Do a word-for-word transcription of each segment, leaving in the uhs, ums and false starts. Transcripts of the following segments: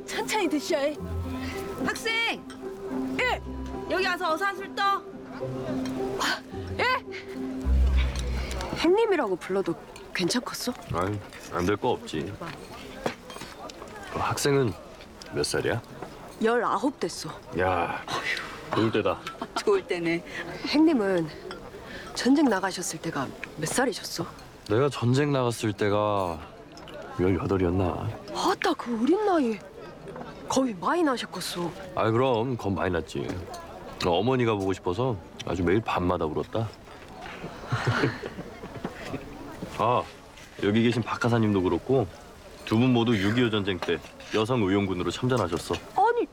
천천히 드셔. 학생! 예! 여기 와서 어서 한술 떠. 예! 행님이라고 불러도 괜찮겠어? 아이, 안 될 거 없지. 그 학생은 몇 살이야? 열아홉 됐어. 야, 좋을 때다. 좋을 때네. 행님은 전쟁 나가셨을 때가 몇 살이셨어? 내가 전쟁 나갔을 때가 열여덟이었나? 아따 그 어린 나이에 겁이 많이 나셨겠어. 아, 그럼 겁 많이 났지. 어머니가 보고 싶어서 아주 매일 밤마다 울었다. 아, 여기 계신 박하사님도 그렇고 두 분 모두 육이오 전쟁 때 여성 의용군으로 참전하셨어. 아니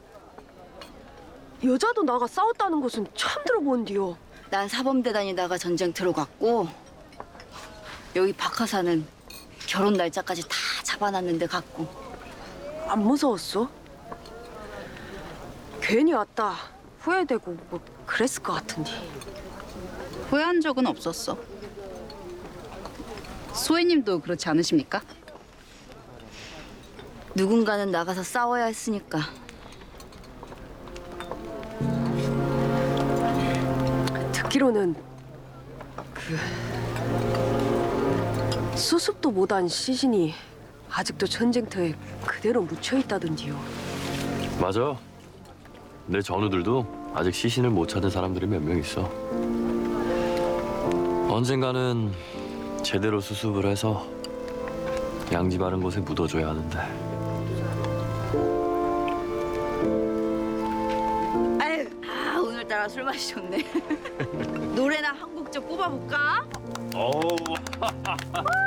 여자도 나가 싸웠다는 것은 처음 들어본디요. 난 사범대 다니다가 전쟁터로 갔고 여기 박하사는 결혼 날짜까지 다 잡아놨는데 갔고. 안 무서웠어? 괜히 왔다 후회되고 뭐 그랬을 것 같은데. 후회한 적은 없었어. 소희님도 그렇지 않으십니까? 누군가는 나가서 싸워야 했으니까. 듣기로는 그 수습도 못한 시신이 아직도 전쟁터에 그대로 묻혀 있다던데요. 맞아. 내 전우들도 아직 시신을 못 찾은 사람들이 몇 명 있어. 언젠가는 제대로 수습을 해서 양지 바른 곳에 묻어줘야 하는데. 아유, 아 오늘따라 술 맛이 좋네. 노래나 한 곡 좀 꼽아볼까? 어우.